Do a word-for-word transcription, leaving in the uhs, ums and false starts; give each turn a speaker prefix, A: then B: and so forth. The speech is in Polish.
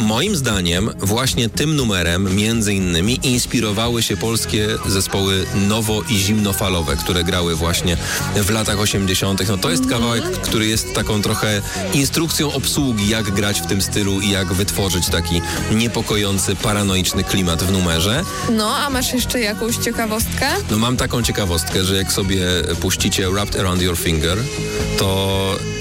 A: moim zdaniem właśnie tym numerem między innymi inspirowały się polskie zespoły nowo- i zimnofalowe, które grały właśnie w latach osiemdziesiątych. No to jest kawałek, który jest taką trochę instrukcją obsługi, jak grać w tym stylu i jak wytworzyć taki niepokojący, paranoiczny klimat w numerze.
B: No, a masz jeszcze jakąś ciekawostkę?
A: No mam taką ciekawostkę, że jak sobie puścicie Wrapped Around Your Finger, to